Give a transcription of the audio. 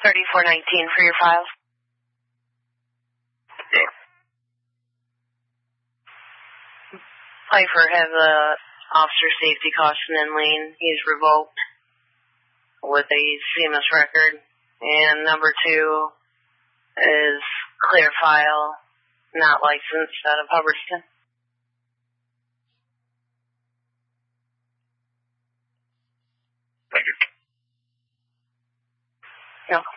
3419 for your file. Okay. Pfeiffer has a officer safety caution in lane. He's revoked with a CMS record. And number 2 is clear file, not licensed out of Hubbardston. Thank you. No.